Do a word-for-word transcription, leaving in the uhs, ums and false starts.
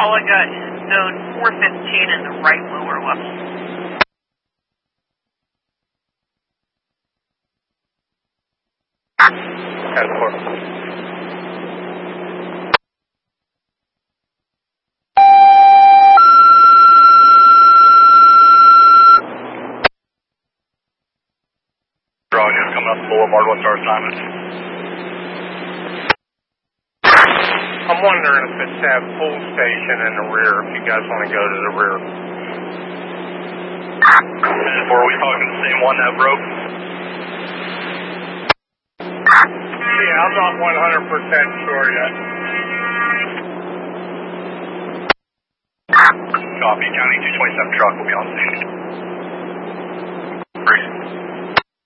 All I got is zone four fifteen in the right lower level. ten four. Roger, coming up Boulevard, what's our assignment? I'm wondering if it's that full station in the rear, if you guys want to go to the rear. Were we talking the same one that broke? Yeah, I'm not one hundred percent sure yet. Copy, County two twenty-seven truck will be on station. Great.